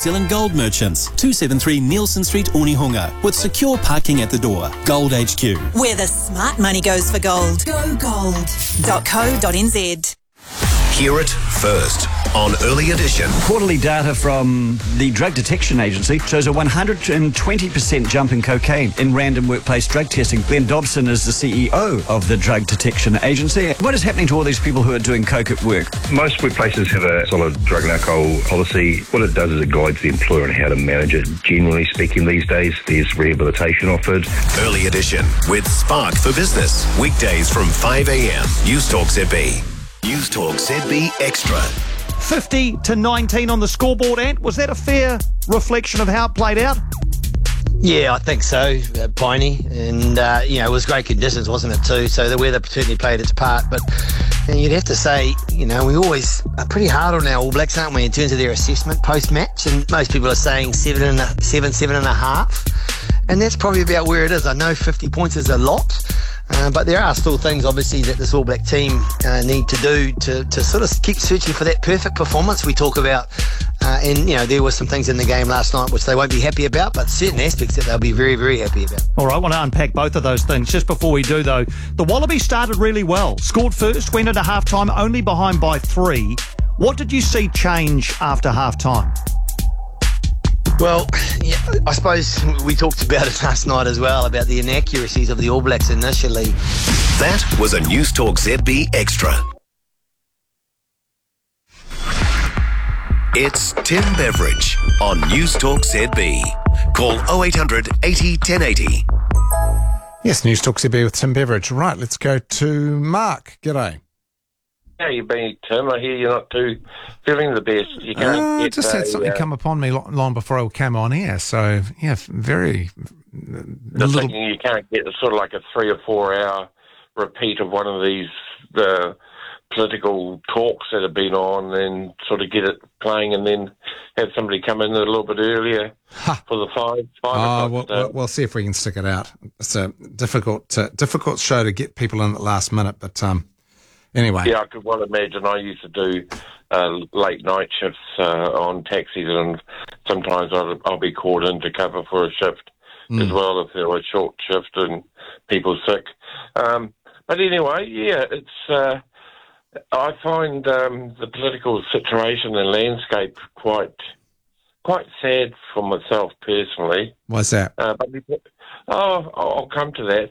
Zealand Gold Merchants, 273 Nielsen Street, Onehunga, with secure parking at the door. Gold HQ. Where the smart money goes for gold. GoGold.co.nz. Hear it first on Early Edition. Quarterly data from the Drug Detection Agency shows a 120% jump in cocaine in random workplace drug testing. Glenn Dobson is the CEO of the Drug Detection Agency. What is happening to all these people who are doing coke at work? Most workplaces have a solid drug and alcohol policy. What it does is it guides the employer on how to manage it. Generally speaking, these days, there's rehabilitation offered. Early Edition with Spark for Business. Weekdays from 5 a.m. News Talk ZB. News Talk ZB Extra. 50-19 on the scoreboard, Ant. Was that a fair reflection of how it played out? Yeah, I think so, Piney. And, it was great conditions, wasn't it, too? So the weather certainly played its part. But you'd have to say, we always are pretty hard on our All Blacks, aren't we, in terms of their assessment post-match? And most people are saying 7.5. And that's probably about where it is. I know 50 points is a lot. But there are still things, obviously, that this All Black team need to do to sort of keep searching for that perfect performance we talk about. There were some things in the game last night which they won't be happy about, but certain aspects that they'll be very, very happy about. All right, I want to unpack both of those things. Just before we do, though, the Wallabies started really well. Scored first, went into halftime, only behind by 3. What did you see change after halftime? Well, yeah, I suppose we talked about it last night as well, about the inaccuracies of the All Blacks initially. That was a News Talk ZB Extra. It's Tim Beveridge on News Talk ZB. Call 0800 80 1080. Yes, News Talk ZB with Tim Beveridge. Right, let's go to Mark. G'day. How you been, Tim? I hear you're not too feeling the best. You can't I just had something come upon me long before I came on here. So, yeah, very... Thinking you can't get sort of like a 3 or 4 hour repeat of one of these political talks that have been on and sort of get it playing and then have somebody come in a little bit earlier for the 5 o'clock. We'll see if we can stick it out. It's a difficult show to get people in at the last minute, but... Anyway. Yeah, I could well imagine. I used to do late night shifts on taxis, and sometimes I'll be called in to cover for a shift as well if there were a short shift and people sick. But anyway, yeah, it's. I find the political situation and landscape quite sad for myself personally. Why's that? I'll come to that.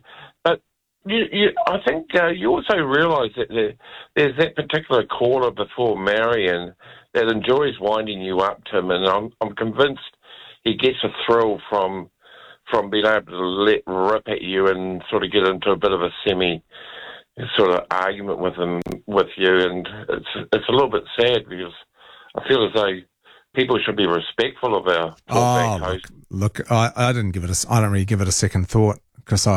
I think you also realise that there's that particular caller before Marion that enjoys winding you up, Tim, and I'm convinced he gets a thrill from being able to let rip at you and sort of get into a bit of a semi sort of argument with you, and it's a little bit sad because I feel as though people should be respectful of our talkback host. Look, I don't really give it a second thought because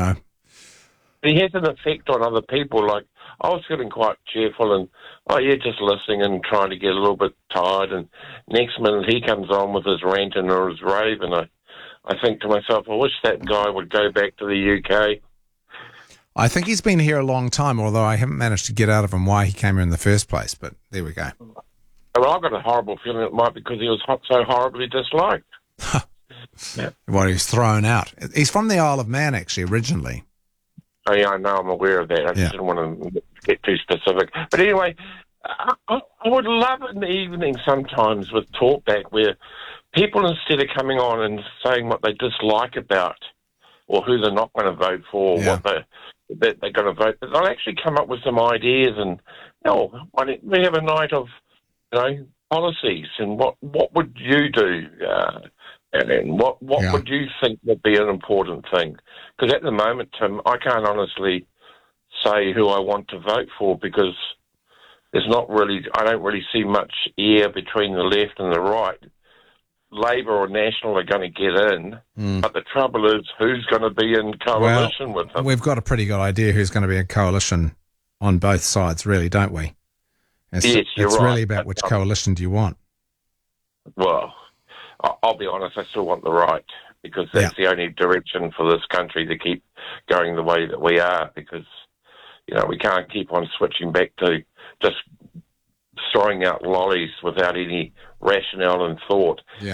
He has an effect on other people. Like, I was feeling quite cheerful and, just listening and trying to get a little bit tired. And next minute he comes on with his ranting or his rave. And I think to myself, I wish that guy would go back to the UK. I think he's been here a long time, although I haven't managed to get out of him why he came here in the first place. But there we go. Well, I've got a horrible feeling it might be because he was so horribly disliked. Yeah. Well, he was thrown out. He's from the Isle of Man, actually, originally. Oh, yeah, I know. I'm aware of that. I just didn't want to get too specific. But anyway, I would love an evening sometimes with Talkback where people, instead of coming on and saying what they dislike about or who they're not going to vote for, what they're going to vote, but they'll actually come up with some ideas and, why don't we have a night of, policies and what would you do? And what would you think would be an important thing? Because at the moment, Tim, I can't honestly say who I want to vote for because I don't really see much air between the left and the right. Labor or National are going to get in, but the trouble is who's going to be in coalition with them. We've got a pretty good idea who's going to be in coalition on both sides, really, don't we? It's you're right. It's really about which coalition do you want. Well, I'll be honest, I still want the right because that's the only direction for this country to keep going the way that we are because, we can't keep on switching back to just throwing out lollies without any rationale and thought.